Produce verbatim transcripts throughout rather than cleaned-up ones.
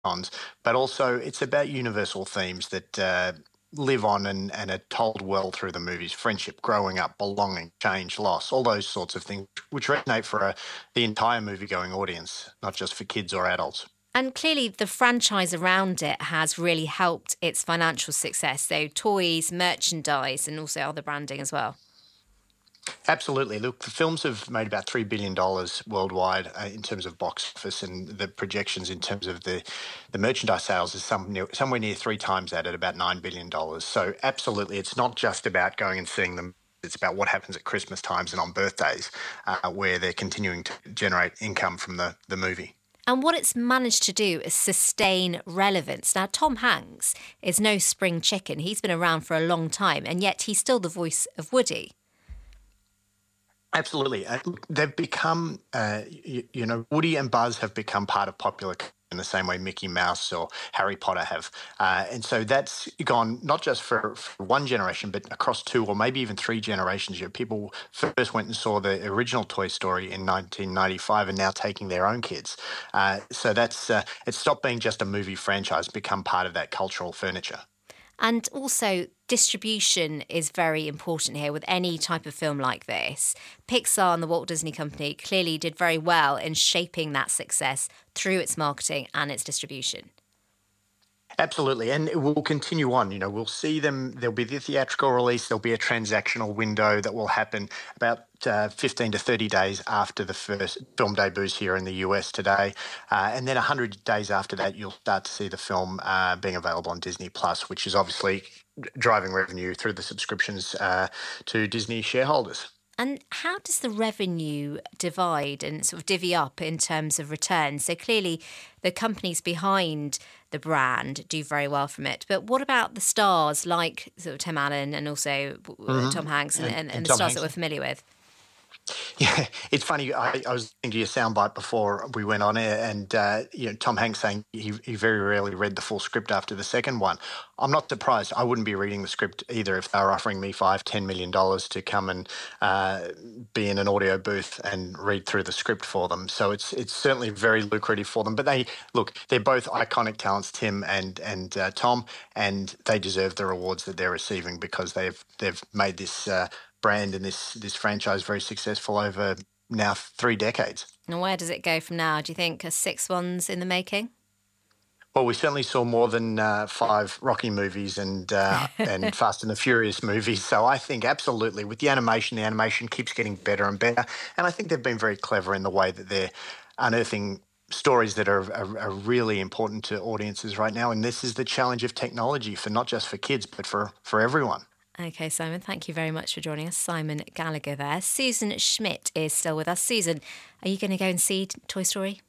icons, but also it's about universal themes that uh, live on and, and are told well through the movies: friendship, growing up, belonging, change, loss, all those sorts of things, which resonate for a, the entire movie-going audience, not just for kids or adults. And clearly the franchise around it has really helped its financial success. So toys, merchandise, and also other branding as well. Absolutely. Look, the films have made about three billion dollars worldwide uh, in terms of box office, and the projections in terms of the, the merchandise sales is some, near, somewhere near three times that at about nine billion dollars. So absolutely, it's not just about going and seeing them. It's about what happens at Christmas times and on birthdays, uh, where they're continuing to generate income from the, the movie. And what it's managed to do is sustain relevance. Now, Tom Hanks is no spring chicken. He's been around for a long time, and yet he's still the voice of Woody. Absolutely. Uh, they've become, uh, you, you know, Woody and Buzz have become part of popular culture in the same way Mickey Mouse or Harry Potter have. Uh, and so that's gone not just for, for one generation, but across two or maybe even three generations. You know, people first went and saw the original Toy Story in nineteen ninety-five and now taking their own kids. Uh, so that's uh, it's stopped being just a movie franchise, become part of that cultural furniture. And also, distribution is very important here with any type of film like this. Pixar and the Walt Disney Company clearly did very well in shaping that success through its marketing and its distribution. Absolutely, and it will continue on. You know, we'll see them. There'll be the theatrical release. There'll be a transactional window that will happen about uh, fifteen to thirty days after the first film debuts here in the U S today, uh, and then one hundred days after that, you'll start to see the film uh, being available on Disney Plus, which is obviously driving revenue through the subscriptions uh, to Disney shareholders. And how does the revenue divide and sort of divvy up in terms of returns? So clearly the companies behind the brand do very well from it. But what about the stars like sort of Tim Allen and also Mm-hmm. Tom Hanks and, and, and, and the Tom stars Hanks. that we're familiar with? Yeah, it's funny. I, I was listening to your soundbite before we went on air, and uh, you know, Tom Hanks saying he, he very rarely read the full script after the second one. I'm not surprised. I wouldn't be reading the script either if they were offering me five, ten million dollars to come and uh, be in an audio booth and read through the script for them. So it's it's certainly very lucrative for them. But they look, they're both iconic talents, Tim and and uh, Tom, and they deserve the rewards that they're receiving because they've they've made this. Uh, brand and this this franchise very successful over now three decades. And where does it go from now? Do you think a sixth one's in the making? Well, we certainly saw more than uh, five Rocky movies and uh, and Fast and the Furious movies. So I think absolutely with the animation, the animation keeps getting better and better. And I think they've been very clever in the way that they're unearthing stories that are, are, are really important to audiences right now. And this is the challenge of technology for not just for kids, but for, for everyone. Okay, Simon, thank you very much for joining us. Simon Gallagher there. Susan Schmidt is still with us. Susan, are you going to go and see Toy Story?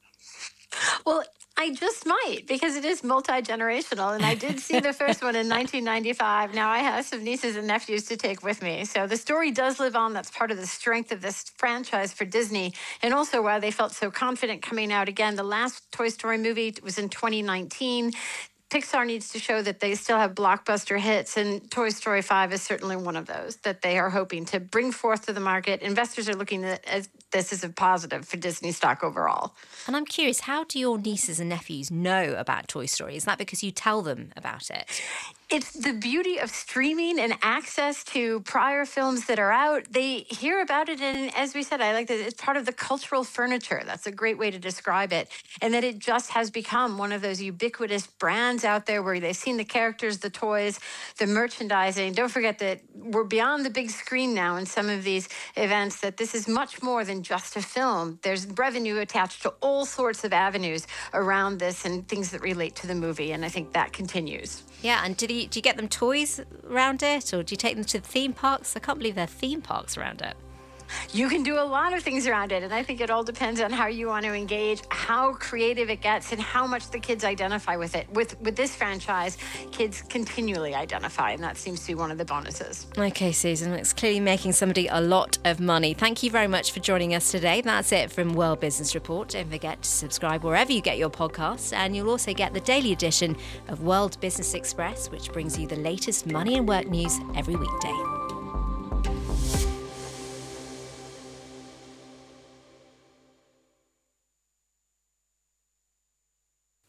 Well, I just might, because it is multi-generational, and I did see the first one in nineteen ninety-five. Now I have some nieces and nephews to take with me. So the story does live on. That's part of the strength of this franchise for Disney, and also why they felt so confident coming out again. The last Toy Story movie was in twenty nineteen. Pixar needs to show that they still have blockbuster hits, and Toy Story five is certainly one of those that they are hoping to bring forth to the market. Investors are looking at this as a positive for Disney stock overall. And I'm curious, how do your nieces and nephews know about Toy Story? Is that because you tell them about it? It's the beauty of streaming and access to prior films that are out. They hear about it, and as we said, I like that it's part of the cultural furniture. That's a great way to describe it. And that it just has become one of those ubiquitous brands out there where they've seen the characters, the toys, the merchandising. Don't forget that we're beyond the big screen now in some of these events, that this is much more than just a film. There's revenue attached to all sorts of avenues around this and things that relate to the movie, and I think that continues. Yeah, and did you, do you get them toys around it, or do you take them to the theme parks? I can't believe there are theme parks around it. You can do a lot of things around it, and I think it all depends on how you want to engage, how creative it gets, and how much the kids identify with it. With with this franchise, kids continually identify, and that seems to be one of the bonuses. Okay, Susan, it's clearly making somebody a lot of money. Thank you very much for joining us today. That's it from World Business Report. Don't forget to subscribe wherever you get your podcasts, and you'll also get the daily edition of World Business Express, which brings you the latest money and work news every weekday.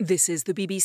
This is the B B C